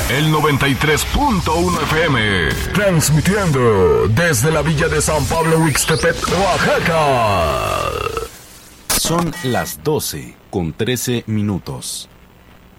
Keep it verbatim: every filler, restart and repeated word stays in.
El noventa y tres punto uno F M. Transmitiendo desde la villa de San Pablo Huixtepec, Oaxaca. Son las doce con trece minutos.